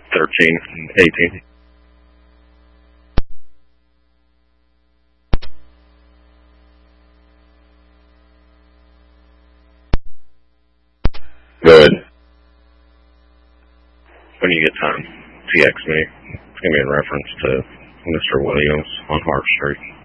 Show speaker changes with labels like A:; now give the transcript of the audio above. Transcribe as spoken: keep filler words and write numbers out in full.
A: thirteen and eighteen. Good. When you get time, T X me. It's going to be in reference to Mister Williams on Hart Street.